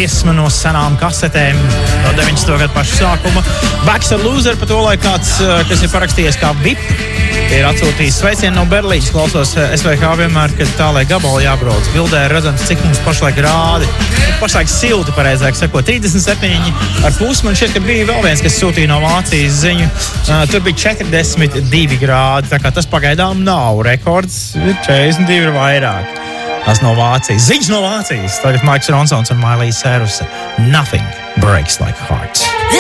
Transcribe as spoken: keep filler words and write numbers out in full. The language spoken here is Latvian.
dziesma no senām kasetēm no deviņdesmito gadu paša sākuma. Backs ar Loser par to, lai kāds, kas ir parakstījies kā V I P, ir atsūtījis sveicienu no Berlīnas. Klausos S V H vienmēr, kad tā, lai gabali jābrauc. Bildē ir redzams, cik mums pašlaik rādi. Pašlaik silti, pareizāk sakot, trīsdesmit septiņi ar plus. Man šķiet, ka bija vēl viens, kas sūtīja no Vācijas ziņu. Uh, tur bija četrdesmit divi grādi, tā kā tas pagaidām nav rekords. četrdesmit divi ir vairāk. Tas no Vācijas. Ziņas no Vācijas. Tagad Maiks Ronsons un Miley Cyrus. Nothing breaks like a heart.